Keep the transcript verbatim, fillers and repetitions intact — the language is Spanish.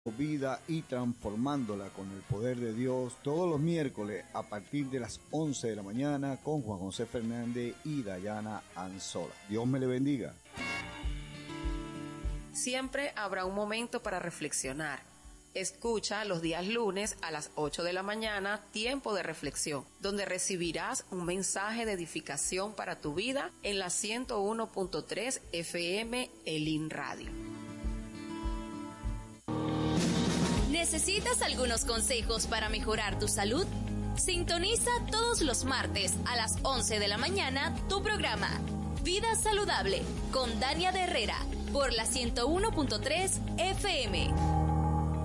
Vida y transformándola con el poder de Dios todos los miércoles a partir de las once de la mañana con Juan José Fernández y Dayana Anzola. Dios me le bendiga. Siempre habrá un momento para reflexionar. Escucha los días lunes a las ocho de la mañana, Tiempo de Reflexión, donde recibirás un mensaje de edificación para tu vida en la ciento uno punto tres F M Elin Radio. ¿Necesitas algunos consejos para mejorar tu salud? Sintoniza todos los martes a las once de la mañana tu programa Vida Saludable con Dania de Herrera por la ciento uno punto tres F M.